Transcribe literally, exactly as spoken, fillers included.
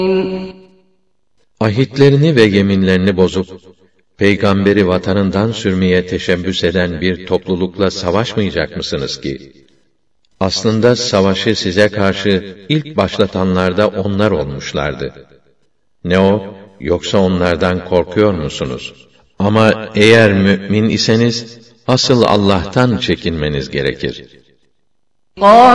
Ahitlerini ve yeminlerini bozup, peygamberi vatanından sürmeye teşebbüs eden bir toplulukla savaşmayacak mısınız ki? Aslında savaşı size karşı ilk başlatanlar da onlar olmuşlardı. Ne o, yoksa onlardan korkuyor musunuz? Ama eğer mümin iseniz, asıl Allah'tan çekinmeniz gerekir.